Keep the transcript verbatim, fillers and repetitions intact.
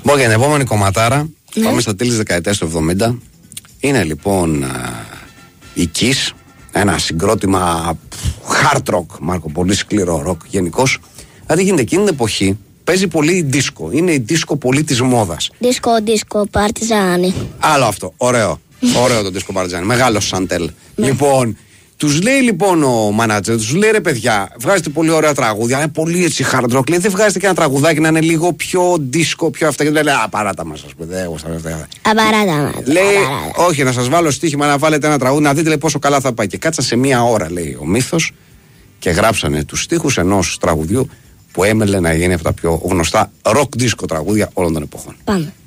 Λοιπόν, για την επόμενη κομματάρα, ναι. πάμε στα τέλη της δεκαετίας του εβδομήντα. Είναι λοιπόν α, η Kiss, ένα συγκρότημα hard rock, Μάρκο, πολύ σκληρό rock γενικώς. Δηλαδή γίνεται εκείνη την εποχή, παίζει πολύ η disco. Είναι η disco πολύ της μόδας. Disco, disco, παρτιζάνι. Άλλο αυτό, ωραίο. Ωραίο το disco παρτιζάνι. Μεγάλο σαντέλ. Λοιπόν, τους λέει λοιπόν ο μάνατζερ, τους λέει ρε παιδιά, βγάζετε πολύ ωραία τραγούδια, είναι πολύ έτσι hard rock. Λέει, δεν βγάζετε και ένα τραγουδάκι να είναι λίγο πιο disco, πιο αυτά. Και λέει, α, παράτα μας, ας πούμε. Απαράτα μας. Λέει, όχι, να σας βάλω στοίχημα να βάλετε ένα τραγούδι, να δείτε λέει, πόσο καλά θα πάει. Και κάτσα σε μία ώρα, λέει ο μύθος, και γράψανε τους στίχους ενός τραγουδιού που έμελε να γίνει από τα πιο γνωστά rock disco τραγούδια όλων των εποχών. Πάμε.